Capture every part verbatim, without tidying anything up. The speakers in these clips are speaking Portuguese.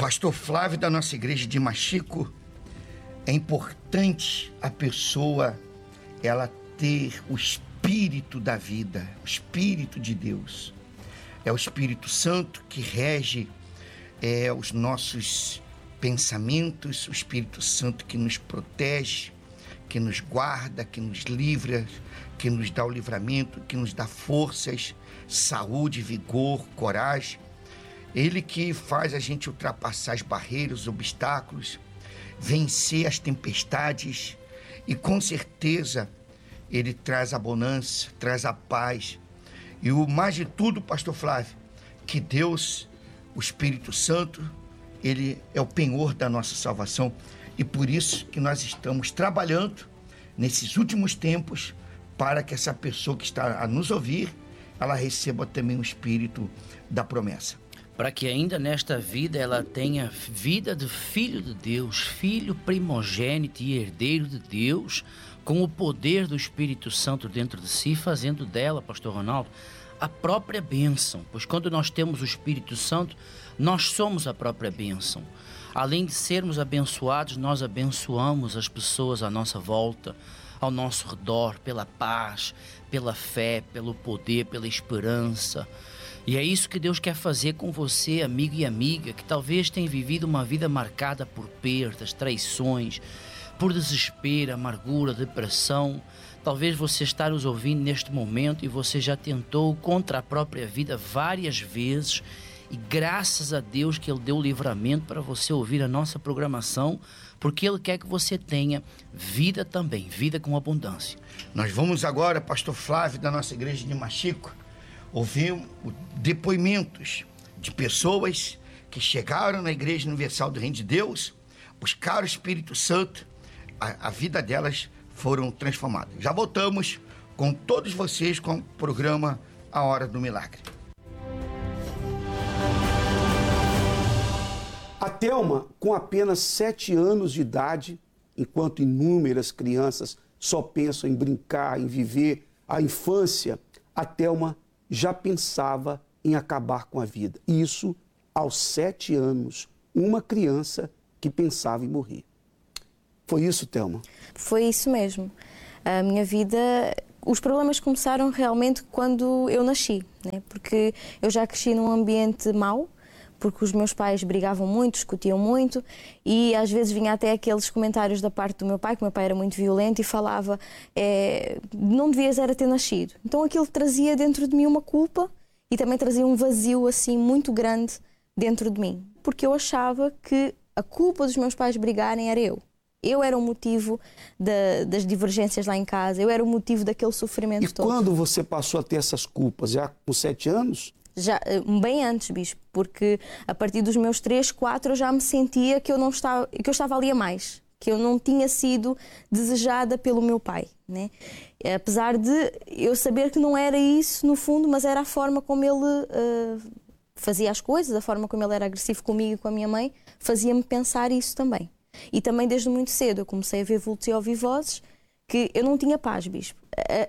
Pastor Flávio, da nossa igreja de Machico, é importante a pessoa ela ter o espírito da vida, o espírito de Deus. É o Espírito Santo que rege é, os nossos pensamentos, o Espírito Santo que nos protege, que nos guarda, que nos livra, que nos dá o livramento, que nos dá forças, saúde, vigor, coragem. Ele que faz a gente ultrapassar as barreiras, os obstáculos, vencer as tempestades e com certeza ele traz a bonança, traz a paz. E o mais de tudo, pastor Flávio, que Deus, o Espírito Santo, ele é o penhor da nossa salvação. E por isso que nós estamos trabalhando nesses últimos tempos para que essa pessoa que está a nos ouvir, ela receba também o Espírito da promessa. Para que ainda nesta vida ela tenha vida de filho de Deus, filho primogênito e herdeiro de Deus, com o poder do Espírito Santo dentro de si, fazendo dela, pastor Ronaldo, a própria bênção. Pois quando nós temos o Espírito Santo, nós somos a própria bênção. Além de sermos abençoados, nós abençoamos as pessoas à nossa volta, ao nosso redor, pela paz, pela fé, pelo poder, pela esperança. E é isso que Deus quer fazer com você, amigo e amiga, que talvez tenha vivido uma vida marcada por perdas, traições, por desespero, amargura, depressão. Talvez você esteja nos ouvindo neste momento e você já tentou contra a própria vida várias vezes e graças a Deus que Ele deu o livramento para você ouvir a nossa programação, porque Ele quer que você tenha vida também, vida com abundância. Nós vamos agora, pastor Flávio, da nossa igreja de Machico, ouvir depoimentos de pessoas que chegaram na Igreja Universal do Reino de Deus, buscaram o Espírito Santo, a, a vida delas foram transformadas. Já voltamos com todos vocês com o programa A Hora do Milagre. A Thelma, com apenas sete anos de idade, enquanto inúmeras crianças só pensam em brincar, em viver a infância, a Thelma já pensava em acabar com a vida. Isso aos sete anos, uma criança que pensava em morrer. Foi isso, Thelma? Foi isso mesmo. A minha vida, os problemas começaram realmente quando eu nasci, né? Porque eu já cresci num ambiente mau, porque os meus pais brigavam muito, discutiam muito e às vezes vinha até aqueles comentários da parte do meu pai, que o meu pai era muito violento e falava é, não devias era ter nascido. Então aquilo trazia dentro de mim uma culpa e também trazia um vazio assim muito grande dentro de mim, porque eu achava que a culpa dos meus pais brigarem era eu. Eu era o motivo da, das divergências lá em casa, eu era o motivo daquele sofrimento e todo. E quando você passou a ter essas culpas? Já com sete anos? Já, bem antes, bispo, porque a partir dos meus três, quatro eu já me sentia que eu, não estava, que eu estava ali a mais, que eu não tinha sido desejada pelo meu pai, né? Apesar de eu saber que não era isso no fundo, mas era a forma como ele uh, fazia as coisas, a forma como ele era agressivo comigo e com a minha mãe, fazia-me pensar isso também. E também desde muito cedo eu comecei a ver vultos e ouvir vozes que eu não tinha paz, bispo.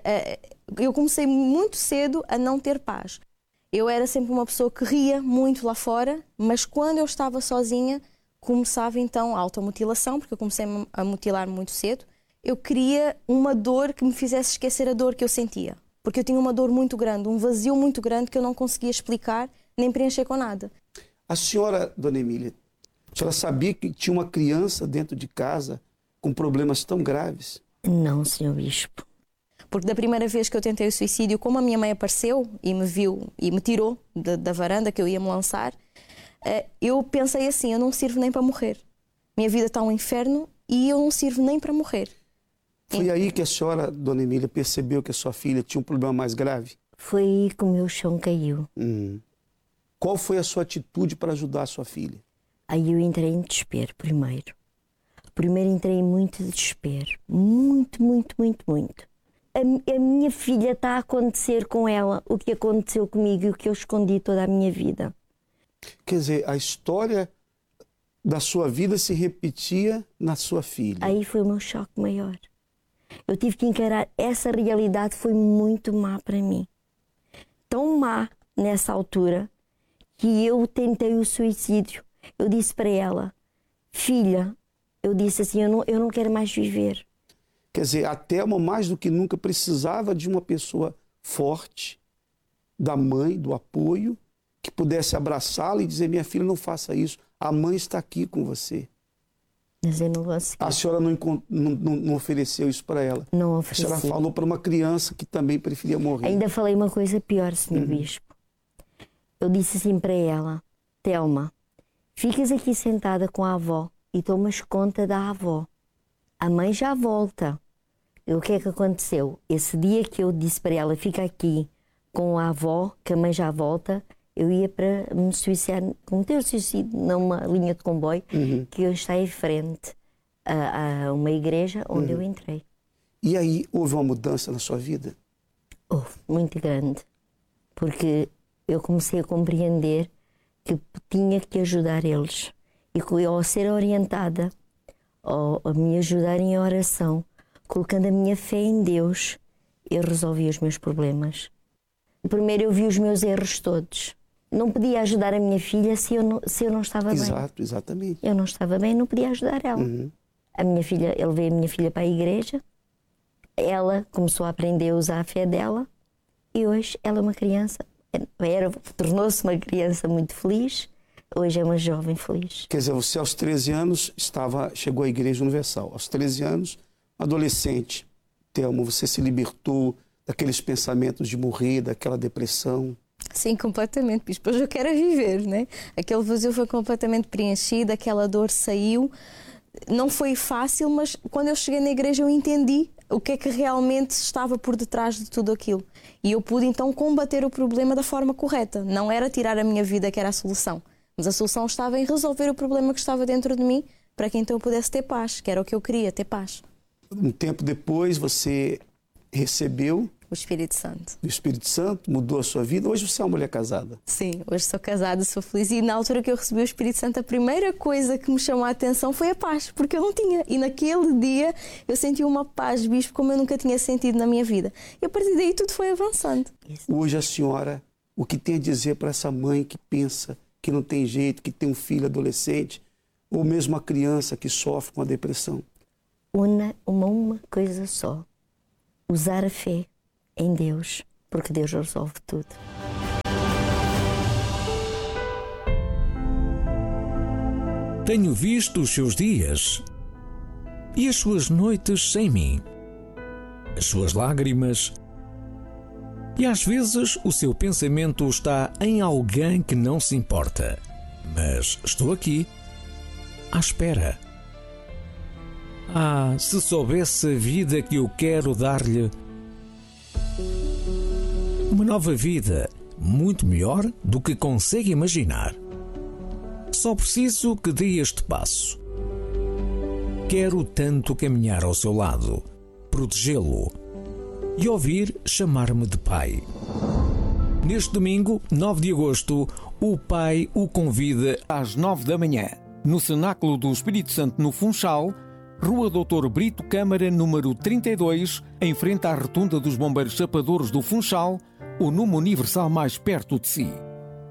Eu comecei muito cedo a não ter paz. Eu era sempre uma pessoa que ria muito lá fora, mas quando eu estava sozinha, começava então a automutilação, porque eu comecei a mutilar muito cedo. Eu queria uma dor que me fizesse esquecer a dor que eu sentia, porque eu tinha uma dor muito grande, um vazio muito grande que eu não conseguia explicar nem preencher com nada. A senhora, dona Emília, a senhora sabia que tinha uma criança dentro de casa com problemas tão graves? Não, senhor bispo. Porque da primeira vez que eu tentei o suicídio, como a minha mãe apareceu e me viu e me tirou da, da varanda que eu ia me lançar, eu pensei assim, eu não sirvo nem para morrer. Minha vida está um inferno e eu não sirvo nem para morrer. Foi então... aí que a senhora, dona Emília, percebeu que a sua filha tinha um problema mais grave? Foi aí que o meu chão caiu. Hum. Qual foi a sua atitude para ajudar a sua filha? Aí eu entrei em desespero primeiro. Primeiro entrei em muito desespero. Muito, muito, muito, muito. A, a minha filha está a acontecer com ela o que aconteceu comigo e o que eu escondi toda a minha vida. Quer dizer, a história da sua vida se repetia na sua filha. Aí foi o meu choque maior. Eu tive que encarar essa realidade, foi muito má para mim. Tão má nessa altura que eu tentei o suicídio. eu disse para ela, filha, eu disse assim, eu não, eu não quero mais viver. Quer dizer, a Thelma mais do que nunca precisava de uma pessoa forte, da mãe, do apoio, que pudesse abraçá-la e dizer, minha filha, não faça isso, a mãe está aqui com você. Mas eu não consegui. A senhora não, não, não ofereceu isso para ela? Não ofereci. A senhora falou para uma criança que também preferia morrer. Ainda falei uma coisa pior, senhor Uhum. Bispo. Eu disse assim para ela, Thelma, ficas aqui sentada com a avó e tomas conta da avó. A mãe já volta. E o que é que aconteceu? Esse dia que eu disse para ela, fica aqui com a avó, que a mãe já volta, eu ia para me suicidar, cometer o suicídio numa linha de comboio, Uhum. que hoje está em frente a, a uma igreja onde Uhum. eu entrei. E aí houve uma mudança na sua vida? Houve, muito grande. Porque eu comecei a compreender que tinha que ajudar eles. E que ao ser orientada, ao, a me ajudar em oração, colocando a minha fé em Deus, eu resolvi os meus problemas. Primeiro eu vi os meus erros todos. Não podia ajudar a minha filha se eu não, se eu não estava bem. Exato, exatamente. Eu não estava bem, não podia ajudar ela. Uhum. A minha filha, ele veio a minha filha para a igreja, ela começou a aprender a usar a fé dela e hoje ela é uma criança, era, tornou-se uma criança muito feliz, hoje é uma jovem feliz. Quer dizer, você aos treze anos estava, chegou à Igreja Universal. Aos treze anos, adolescente, Thelma, você se libertou daqueles pensamentos de morrer, daquela depressão? Sim, completamente, bispo. Hoje eu quero é viver, né? Aquele vazio foi completamente preenchido, aquela dor saiu. Não foi fácil, mas quando eu cheguei na igreja eu entendi o que é que realmente estava por detrás de tudo aquilo. E eu pude então combater o problema da forma correta. Não era tirar a minha vida que era a solução, mas a solução estava em resolver o problema que estava dentro de mim para que então eu pudesse ter paz, que era o que eu queria, ter paz. Um tempo depois você recebeu O Espírito Santo. o Espírito Santo, mudou a sua vida. Hoje você é uma mulher casada. Sim, hoje sou casada, sou feliz e na altura que eu recebi o Espírito Santo a primeira coisa que me chamou a atenção foi a paz, porque eu não tinha. E naquele dia eu senti uma paz, bispo, como eu nunca tinha sentido na minha vida. E a partir daí tudo foi avançando. Hoje a senhora, o que tem a dizer para essa mãe que pensa que não tem jeito, que tem um filho adolescente, ou mesmo uma criança que sofre com a depressão? Una uma, uma coisa só, usar a fé em Deus, porque Deus resolve tudo. Tenho visto os seus dias e as suas noites sem mim, as suas lágrimas, e às vezes o seu pensamento está em alguém que não se importa, mas estou aqui, à espera. Ah, se soubesse a vida que eu quero dar-lhe, uma nova vida, muito melhor do que consegue imaginar. Só preciso que dê este passo. Quero tanto caminhar ao seu lado, protegê-lo e ouvir chamar-me de pai. Neste domingo, nove de agosto, o Pai o convida às nove da manhã, no Cenáculo do Espírito Santo no Funchal, Rua doutor Brito Câmara, número trinta e dois, em frente à Rotunda dos Bombeiros Chapadores do Funchal, o número universal mais perto de si.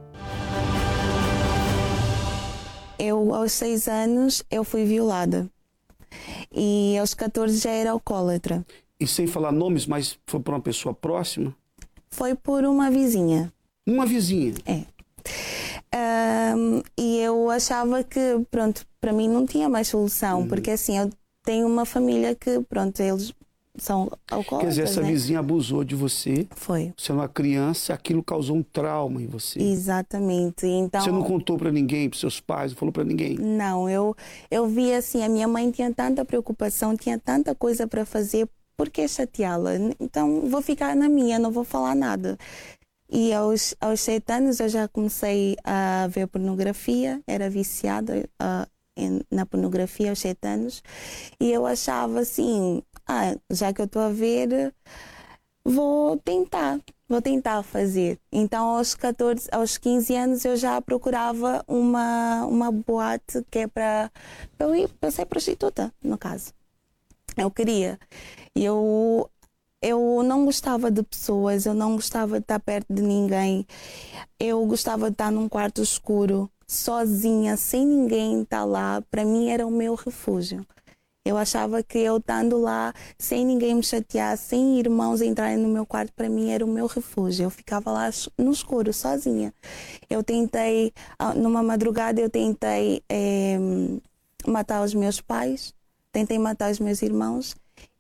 Eu, aos seis anos, eu fui violada. E aos catorze já era alcoólatra. E sem falar nomes, mas foi por uma pessoa próxima? Foi por uma vizinha. Uma vizinha? É. Um, e eu achava que, pronto, para mim não tinha mais solução, uhum. porque assim, eu tenho uma família que, pronto, eles são alcoólatras. Quer dizer, essa né? vizinha abusou de você. Foi. Você é uma criança, aquilo causou um trauma em você. Exatamente. Então, você não contou para ninguém, para seus pais, não falou para ninguém? Não, eu, eu vi assim, a minha mãe tinha tanta preocupação, tinha tanta coisa para fazer, por que chateá-la? Então vou ficar na minha, não vou falar nada. E aos, aos sete anos eu já comecei a ver pornografia, era viciada uh, em, na pornografia aos sete anos. E eu achava assim, ah, já que eu estou a ver, vou tentar, vou tentar fazer. Então aos catorze, aos quinze anos eu já procurava uma, uma boate que é para eu ir, para ser prostituta, no caso. Eu queria. Eu... Eu não gostava de pessoas, eu não gostava de estar perto de ninguém. Eu gostava de estar num quarto escuro, sozinha, sem ninguém estar lá, para mim era o meu refúgio. Eu achava que eu estando lá, sem ninguém me chatear, sem irmãos entrarem no meu quarto, para mim era o meu refúgio. Eu ficava lá no escuro, sozinha. Eu tentei, numa madrugada, eu tentei é, matar os meus pais, tentei matar os meus irmãos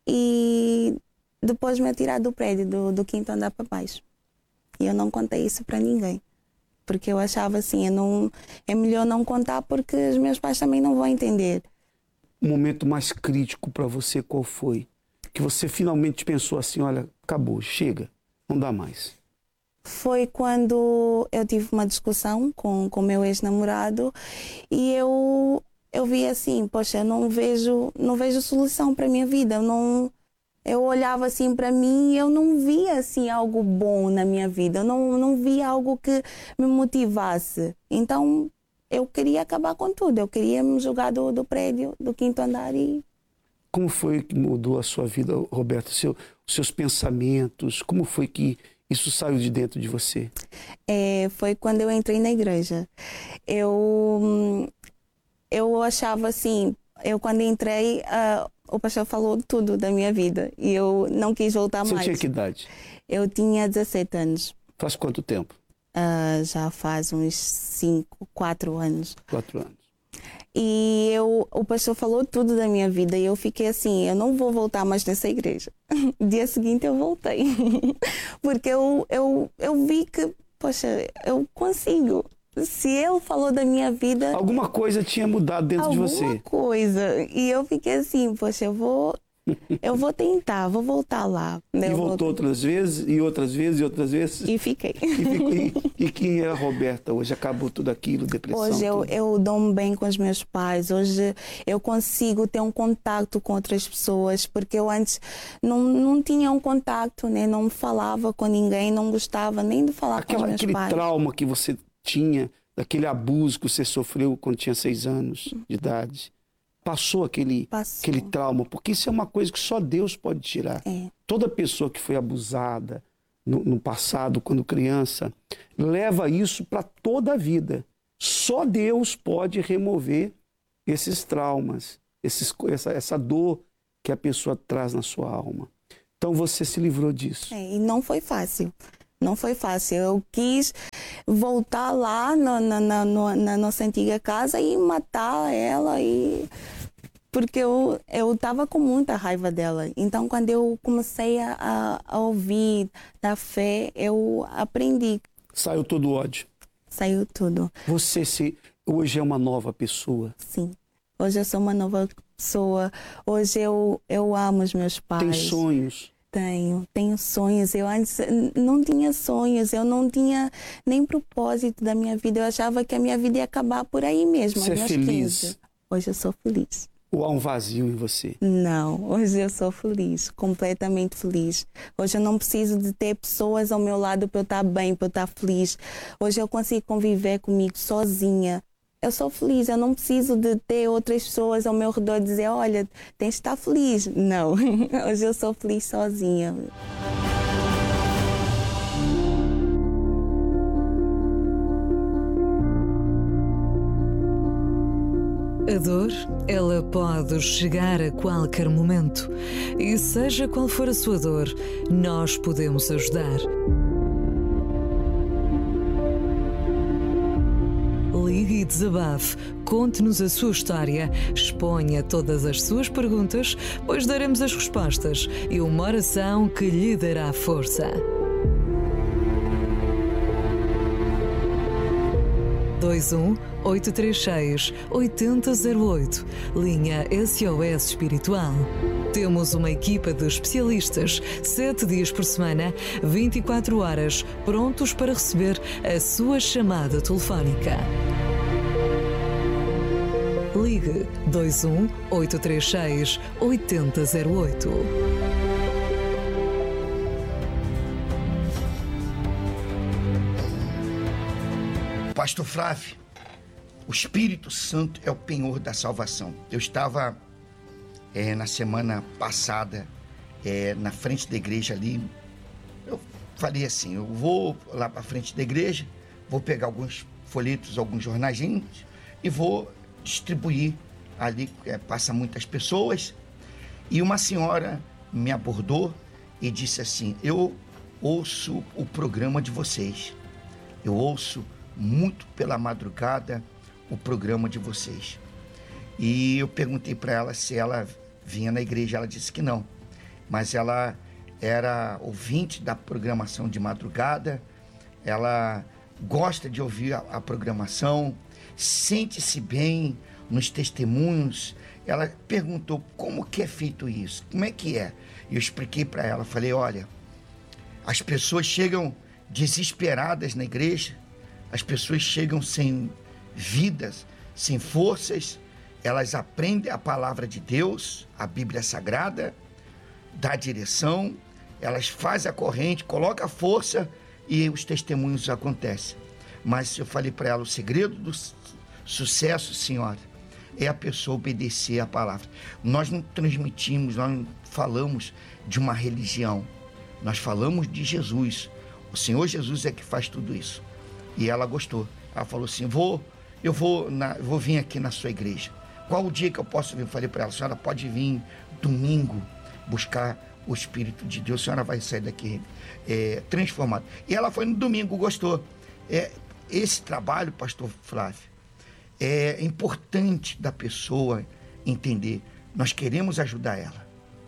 e depois me atirar do prédio, do, do quinto andar para baixo. E eu não contei isso para ninguém. Porque eu achava assim, eu não, é melhor não contar porque os meus pais também não vão entender. O momento mais crítico para você qual foi? Que você finalmente pensou assim, olha, acabou, chega, não dá mais. Foi quando eu tive uma discussão com o meu ex-namorado e eu, eu vi assim, poxa, eu não vejo, não vejo solução para a minha vida. Eu, não, eu olhava assim para mim e eu não via assim, algo bom na minha vida. Eu não, não via algo que me motivasse. Então eu queria acabar com tudo. Eu queria me jogar do, do prédio, do quinto andar e... Como foi que mudou a sua vida, Roberta? Seu, os seus pensamentos, como foi que isso saiu de dentro de você? É, foi quando eu entrei na igreja. Eu, eu achava assim, eu quando entrei, uh, o pastor falou tudo da minha vida e eu não quis voltar Você mais. Você tinha que idade? Eu tinha dezessete anos. Faz quanto tempo? Uh, já faz uns cinco, quatro anos. Quatro anos. E eu, o pastor falou tudo da minha vida e eu fiquei assim, eu não vou voltar mais nessa igreja. Dia seguinte eu voltei. Porque eu, eu, eu vi que, poxa, eu consigo. Se ele falou da minha vida... Alguma coisa tinha mudado dentro de você. Alguma coisa. E eu fiquei assim, poxa, eu vou... Eu vou tentar, vou voltar lá. E eu voltou vou... outras vezes, e outras vezes, e outras vezes. E fiquei. E, ficou, e, e quem é a Roberta hoje? Acabou tudo aquilo, depressão? Hoje eu, tudo. eu dou-me bem com os meus pais. Hoje eu consigo ter um contato com outras pessoas, porque eu antes não, não tinha um contato, né? Não falava com ninguém, não gostava nem de falar Aquela, com os meus aquele pais. Aquele trauma que você tinha, daquele abuso que você sofreu quando tinha seis anos de idade. Passou aquele, Passou. aquele trauma, porque isso é uma coisa que só Deus pode tirar. É. Toda pessoa que foi abusada no, no passado, quando criança, leva isso para toda a vida. Só Deus pode remover esses traumas, esses, essa, essa dor que a pessoa traz na sua alma. Então você se livrou disso. É, e não foi fácil. Não foi fácil. Eu quis voltar lá na, na, na, na nossa antiga casa e matar ela e... Porque eu eu estava com muita raiva dela. Então, quando eu comecei a, a ouvir da fé, eu aprendi. Saiu todo o ódio. Saiu tudo. Você se, hoje é uma nova pessoa. Sim. Hoje eu sou uma nova pessoa. Hoje eu, eu amo os meus pais. Tem sonhos? Tenho. Tenho sonhos. Eu antes não tinha sonhos. Eu não tinha nem propósito da minha vida. Eu achava que a minha vida ia acabar por aí mesmo. Você é feliz? quinze. Hoje eu sou feliz. Ou há um vazio em você? Não, hoje eu sou feliz, completamente feliz. Hoje eu não preciso de ter pessoas ao meu lado para eu estar bem, para eu estar feliz. Hoje eu consigo conviver comigo sozinha. Eu sou feliz, eu não preciso de ter outras pessoas ao meu redor dizer, olha, tens de estar feliz. Não, hoje eu sou feliz sozinha. A dor, ela pode chegar a qualquer momento. E seja qual for a sua dor, nós podemos ajudar. Ligue e desabafe, conte-nos a sua história, exponha todas as suas perguntas, pois daremos as respostas e uma oração que lhe dará força. dois um oito três seis oito zero zero oito, linha S O S Espiritual. Temos uma equipa de especialistas, sete dias por semana, vinte e quatro horas, prontos para receber a sua chamada telefónica. Ligue dois um oito três seis oito zero zero oito. Pastor Flávio, o Espírito Santo é o penhor da salvação. Eu estava é, na semana passada é, na frente da igreja ali. Eu falei assim, eu vou lá para frente da igreja, vou pegar alguns folhetos, alguns jornaizinhos e vou distribuir ali, é, passa muitas pessoas. E uma senhora me abordou e disse assim: eu ouço o programa de vocês, eu ouço muito pela madrugada o programa de vocês. E eu perguntei para ela se ela vinha na igreja, ela disse que não, mas ela era ouvinte da programação de madrugada, ela gosta de ouvir a, a programação, sente-se bem nos testemunhos. Ela perguntou como que é feito isso, como é que é. E eu expliquei para ela, falei: olha, as pessoas chegam desesperadas na igreja, as pessoas chegam sem vidas, sem forças, elas aprendem a palavra de Deus, a Bíblia Sagrada, dá direção, elas fazem a corrente, colocam a força e os testemunhos acontecem. Mas eu falei para ela: o segredo do sucesso, senhora, é a pessoa obedecer a palavra. Nós não transmitimos, nós não falamos de uma religião, nós falamos de Jesus. O Senhor Jesus é que faz tudo isso. E ela gostou. Ela falou assim: vou, eu vou, na, vou vir aqui na sua igreja. Qual o dia que eu posso vir? Eu falei para ela: a senhora pode vir domingo buscar o Espírito de Deus, a senhora vai sair daqui é, transformada. E ela foi no domingo, gostou. É, esse trabalho, pastor Flávio, é importante da pessoa entender. Nós queremos ajudar ela.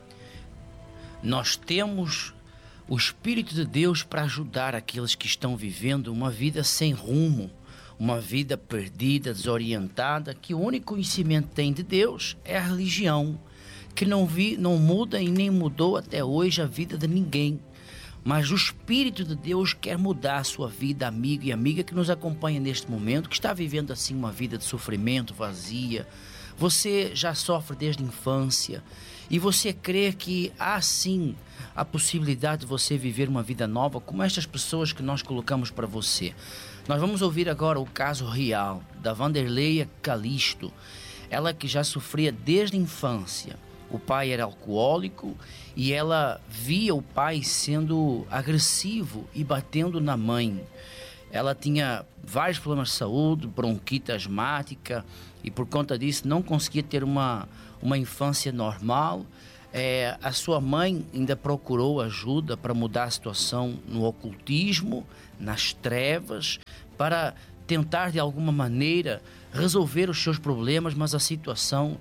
Nós temos o Espírito de Deus para ajudar aqueles que estão vivendo uma vida sem rumo, uma vida perdida, desorientada, que o único conhecimento que tem de Deus é a religião, que não, vi, não muda e nem mudou até hoje a vida de ninguém. Mas o Espírito de Deus quer mudar a sua vida, amigo e amiga que nos acompanha neste momento, que está vivendo assim uma vida de sofrimento, vazia. Você já sofre desde a infância e você crê que há sim a possibilidade de você viver uma vida nova como estas pessoas que nós colocamos para você. Nós vamos ouvir agora o caso real da Vanderleia Calisto, ela que já sofria desde a infância. O pai era alcoólico e ela via o pai sendo agressivo e batendo na mãe. Ela tinha vários problemas de saúde, bronquite asmática, e por conta disso não conseguia ter uma, uma infância normal. É, a sua mãe ainda procurou ajuda para mudar a situação no ocultismo, nas trevas, para tentar de alguma maneira resolver os seus problemas, mas a situação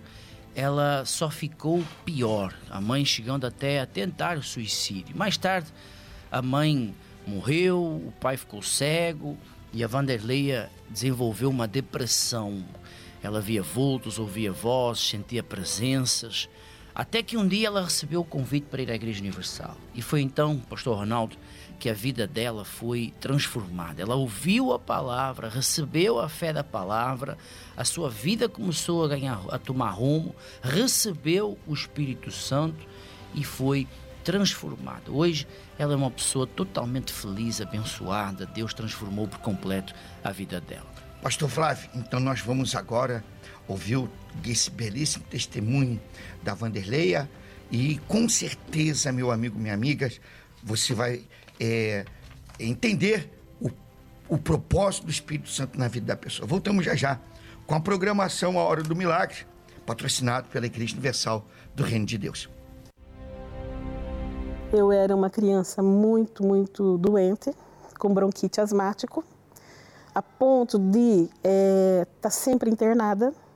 ela só ficou pior, a mãe chegando até a tentar o suicídio. Mais tarde, a mãe morreu, o pai ficou cego e a Vanderleia desenvolveu uma depressão. Ela via vultos, ouvia vozes, sentia presenças, até que um dia ela recebeu o convite para ir à Igreja Universal. E foi então, pastor Ronaldo, que a vida dela foi transformada. Ela ouviu a palavra, recebeu a fé da palavra, a sua vida começou a ganhar, a tomar rumo, recebeu o Espírito Santo e foi transformada. Hoje ela é uma pessoa totalmente feliz, abençoada. Deus transformou por completo a vida dela. Pastor Flávio, então nós vamos agora ouvir esse belíssimo testemunho da Vanderleia e com certeza, meu amigo, minha amiga, você vai é, entender o, o propósito do Espírito Santo na vida da pessoa. Voltamos já já com a programação A Hora do Milagre, patrocinado pela Igreja Universal do Reino de Deus. Eu era uma criança muito, muito doente, com bronquite asmático, a ponto de estar é, tá sempre internada.